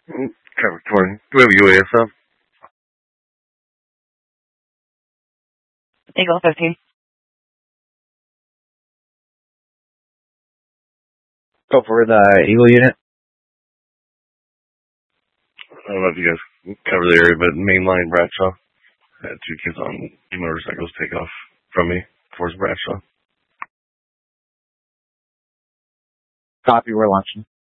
Recording. Do we have a UAS up? Eagle 15. Go for the Eagle unit. I don't know if you guys cover the area, but mainline Bradshaw. I had 2 kids on motorcycles take off from me towards Bradshaw. Copy, we're launching.